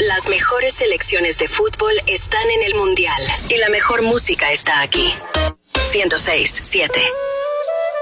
Las mejores selecciones de fútbol están en el Mundial y la mejor música está aquí. 106.7